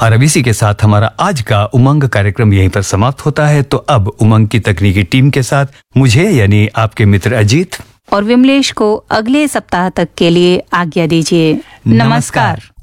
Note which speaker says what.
Speaker 1: और अब इसी के साथ हमारा आज का उमंग कार्यक्रम यहीं पर समाप्त होता है। तो अब उमंग की तकनीकी टीम के साथ मुझे यानी आपके मित्र अजीत
Speaker 2: और विमलेश को अगले सप्ताह तक के लिए आज्ञा दीजिए। नमस्कार।